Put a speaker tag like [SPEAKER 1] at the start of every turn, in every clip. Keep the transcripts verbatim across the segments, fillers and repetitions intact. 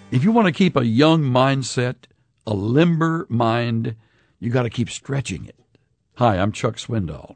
[SPEAKER 1] If you want to keep a young mindset, a limber mind, you got to keep stretching it. Hi, I'm Chuck Swindoll.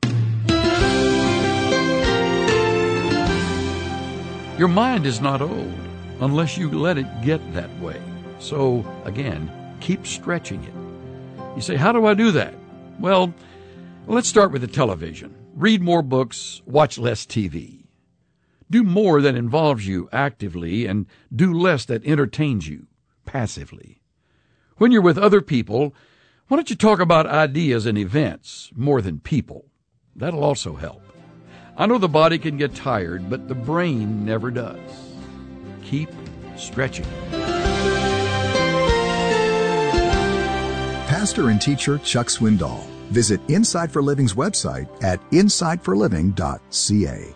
[SPEAKER 1] Your mind is not old unless you let it get that way. So, again, keep stretching it. You say, how do I do that? Well, let's start with the television. Read more books, watch less T V. Do more that involves you actively and do less that entertains you passively. When you're with other people, why don't you talk about ideas and events more than people? That'll also help. I know the body can get tired, but the brain never does. Keep stretching.
[SPEAKER 2] Pastor and teacher Chuck Swindoll. Visit Insight for Living's website at insight for living dot c a.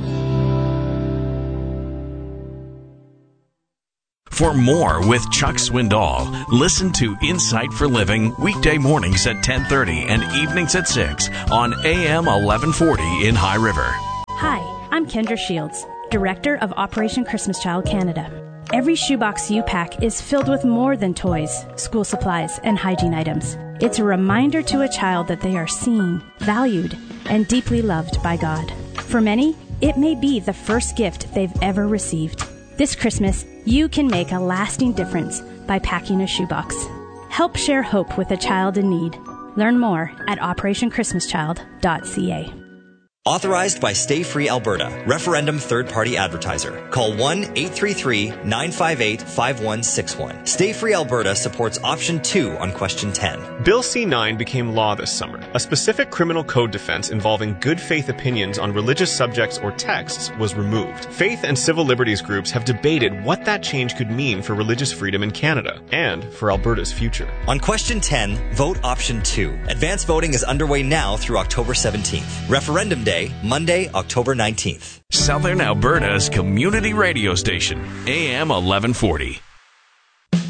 [SPEAKER 3] For more with Chuck Swindoll, listen to Insight for Living weekday mornings at ten thirty and evenings at six on A M eleven forty in High River.
[SPEAKER 4] Hi, I'm Kendra Shields, Director of Operation Christmas Child Canada. Every shoebox you pack is filled with more than toys, school supplies, and hygiene items. It's a reminder to a child that they are seen, valued, and deeply loved by God. For many, it may be the first gift they've ever received. This Christmas, you can make a lasting difference by packing a shoebox. Help share hope with a child in need. Learn more at operation christmas child dot c a.
[SPEAKER 5] Authorized by Stay Free Alberta, referendum third-party advertiser. Call one eight three three, nine five eight, five one six one. Stay Free Alberta supports option two on question ten.
[SPEAKER 6] Bill C nine became law this summer. A specific criminal code defense involving good faith opinions on religious subjects or texts was removed. Faith and civil liberties groups have debated what that change could mean for religious freedom in Canada and for Alberta's future.
[SPEAKER 5] On question ten, vote option two. Advance voting is underway now through October seventeenth. Referendum Day, Monday, October nineteenth.
[SPEAKER 3] Southern Alberta's community radio station, A M eleven forty.